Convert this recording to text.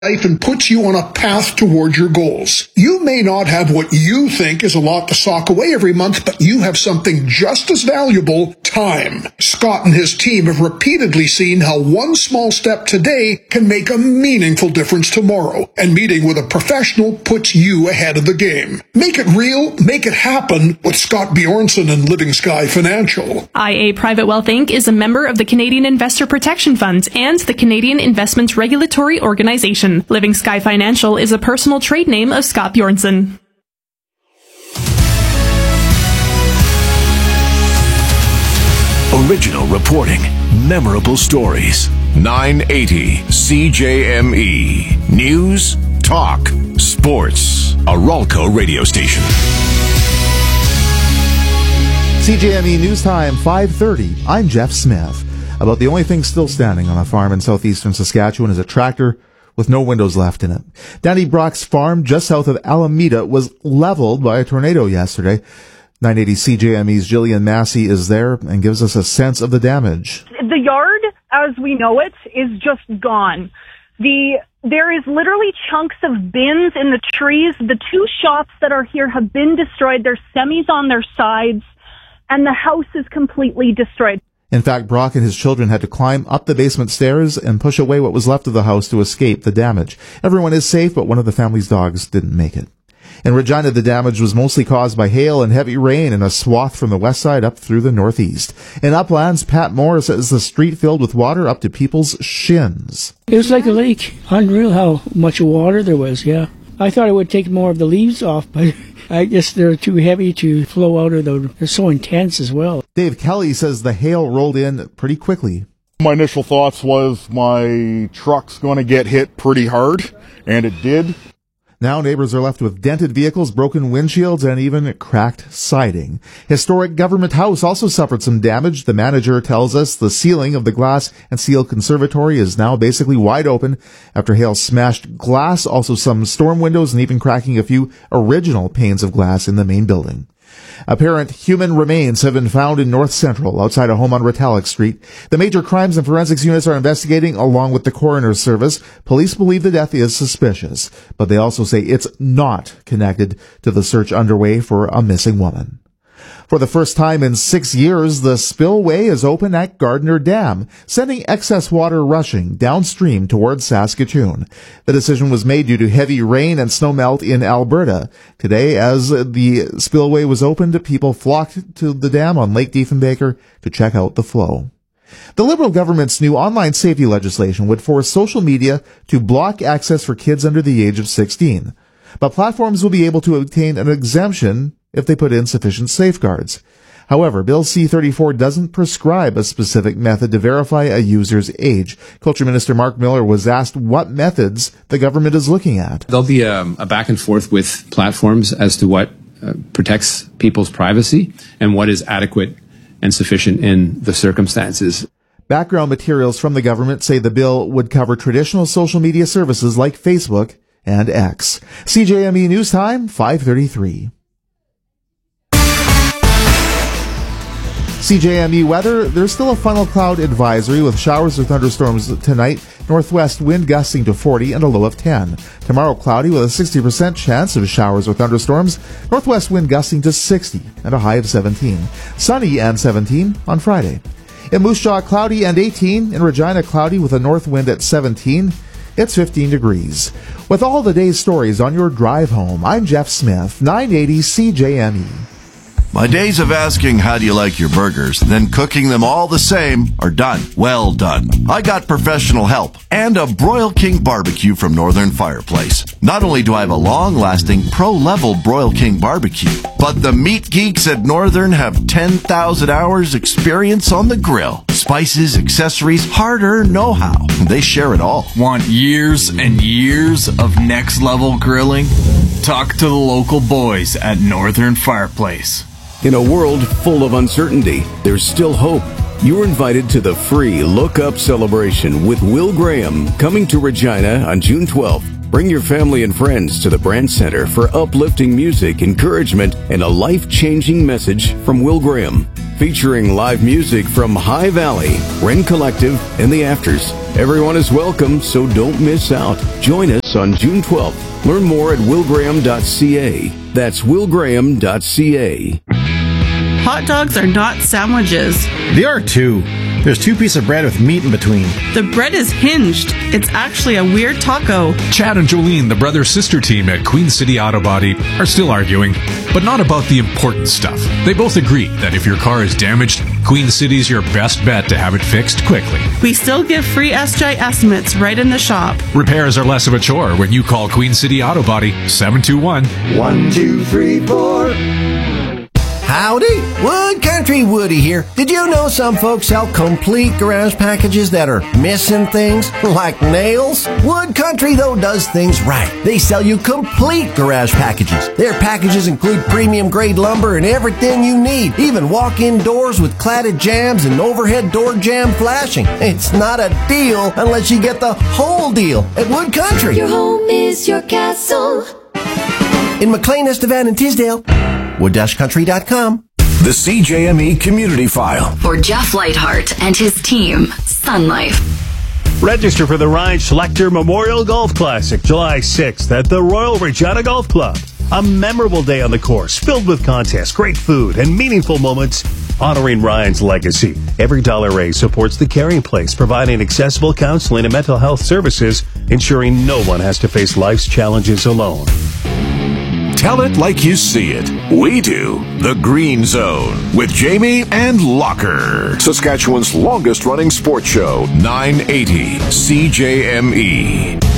life and puts you on a path towards your goals. You may not have what you think is a lot to sock away every month, but you have something just as valuable, time. Scott and his team have repeatedly seen how one small step today can make a meaningful difference tomorrow, and meeting with a professional puts you ahead of the game. Make it real, make it happen with Scott Bjornson and Living Sky Financial. IA Private Wealth Inc. is a member of the Canadian Investor Protection Fund and the Canadian Investment Regulatory Organization. Living Sky Financial is a personal trade name of Scott Bjornson. Original reporting, memorable stories. 980 CJME. News, talk, sports. A Ralco radio station. CJME News Time, 5:30. I'm Jeff Smith. About the only thing still standing on a farm in southeastern Saskatchewan is a tractor with no windows left in it. Danny Brock's farm just south of Alameda was leveled by a tornado yesterday. 980 CJME's Jillian Massey is there and gives us a sense of the damage. The yard, as we know it, is just gone. There is literally chunks of bins in the trees. The two shops that are here have been destroyed. There's semis on their sides, and the house is completely destroyed. In fact, Brock and his children had to climb up the basement stairs and push away what was left of the house to escape the damage. Everyone is safe, but one of the family's dogs didn't make it. In Regina, the damage was mostly caused by hail and heavy rain in a swath from the west side up through the northeast. In Uplands, Pat Moore says the street filled with water up to people's shins. It was like a lake. Unreal how much water there was, yeah. I thought it would take more of the leaves off, but I guess they're too heavy to flow out of they're so intense as well. Dave Kelly says the hail rolled in pretty quickly. My initial thoughts was my truck's going to get hit pretty hard, and it did. Now neighbors are left with dented vehicles, broken windshields, and even cracked siding. Historic Government House also suffered some damage. The manager tells us the ceiling of the glass and steel conservatory is now basically wide open after hail smashed glass, also some storm windows, and even cracking a few original panes of glass in the main building. Apparent human remains have been found in North Central, outside a home on Retallick Street. The major crimes and forensics units are investigating, along with the coroner's service. Police believe the death is suspicious, but they also say it's not connected to the search underway for a missing woman. For the first time in 6 years, the spillway is open at Gardner Dam, sending excess water rushing downstream towards Saskatoon. The decision was made due to heavy rain and snowmelt in Alberta. Today, as the spillway was opened, people flocked to the dam on Lake Diefenbaker to check out the flow. The Liberal government's new online safety legislation would force social media to block access for kids under the age of 16. But platforms will be able to obtain an exemption if they put in sufficient safeguards. However, Bill C-34 doesn't prescribe a specific method to verify a user's age. Culture Minister Mark Miller was asked what methods the government is looking at. There'll be a back and forth with platforms as to what protects people's privacy and what is adequate and sufficient in the circumstances. Background materials from the government say the bill would cover traditional social media services like Facebook and X. CJME News Time, 5:33. CJME weather, there's still a funnel cloud advisory with showers or thunderstorms tonight. Northwest wind gusting to 40 and a low of 10. Tomorrow cloudy with a 60% chance of showers or thunderstorms. Northwest wind gusting to 60 and a high of 17. Sunny and 17 on Friday. In Moose Jaw, cloudy and 18. In Regina, cloudy with a north wind at 17. It's 15 degrees. With all the day's stories on your drive home, I'm Jeff Smith, 980 CJME. My days of asking how do you like your burgers, then cooking them all the same are done. Well done. I got professional help and a Broil King barbecue from Northern Fireplace. Not only do I have a long-lasting pro-level Broil King barbecue, but the meat geeks at Northern have 10,000 hours experience on the grill. Spices, accessories, hard-earned know-how. They share it all. Want years and years of next-level grilling? Talk to the local boys at Northern Fireplace. In a world full of uncertainty, there's still hope. You're invited to the free Look Up celebration with Will Graham, coming to Regina on June 12th. Bring your family and friends to the Brand Center for uplifting music, encouragement, and a life-changing message from Will Graham. Featuring live music from High Valley, Wren Collective, and The Afters. Everyone is welcome, so don't miss out. Join us on June 12th. Learn more at willgraham.ca. That's willgraham.ca. Hot dogs are not sandwiches. They are too. There's 2 pieces of bread with meat in between. The bread is hinged. It's actually a weird taco. Chad and Jolene, the brother-sister team at Queen City Auto Body, are still arguing, but not about the important stuff. They both agree that if your car is damaged, Queen City's your best bet to have it fixed quickly. We still give free SGI estimates right in the shop. Repairs are less of a chore when you call Queen City Auto Body 721-1234. Howdy, Wood Country Woody here. Did you know some folks sell complete garage packages that are missing things, like nails? Wood Country, though, does things right. They sell you complete garage packages. Their packages include premium grade lumber and everything you need, even walk-in doors with cladded jambs and overhead door jamb flashing. It's not a deal unless you get the whole deal at Wood Country. Your home is your castle. In McLean, Estevan, and Tisdale, wood-country.com. The CJME Community File. For Jeff Lightheart and his team, Sun Life. Register for the Ryan Schlechter Memorial Golf Classic, July 6th at the Royal Regina Golf Club. A memorable day on the course, filled with contests, great food, and meaningful moments honoring Ryan's legacy. Every dollar raised supports the Caring Place, providing accessible counseling and mental health services, ensuring no one has to face life's challenges alone. Tell it like you see it. We do. The Green Zone with Jamie and Locker. Saskatchewan's longest running sports show, 980 CJME.